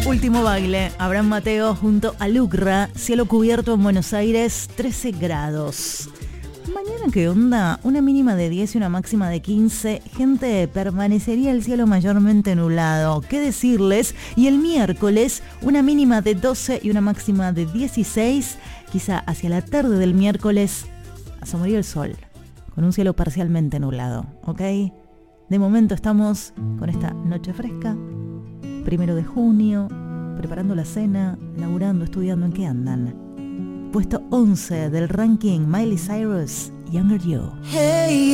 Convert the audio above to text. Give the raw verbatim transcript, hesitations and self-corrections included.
Último baile, Abraham Mateo junto a Lucra, cielo cubierto en Buenos Aires, trece grados. Mañana, ¿qué onda? Una mínima de diez y una máxima de quince. Gente, permanecería el cielo mayormente nublado. ¿Qué decirles? Y el miércoles, una mínima de doce y una máxima de dieciséis. Quizá hacia la tarde del miércoles asomaría el sol, con un cielo parcialmente nublado, ¿ok? De momento estamos con esta noche fresca, primero de junio, preparando la cena, laburando, estudiando. ¿En qué andan? Puesto once del ranking, Miley Cyrus, Younger You. Hey.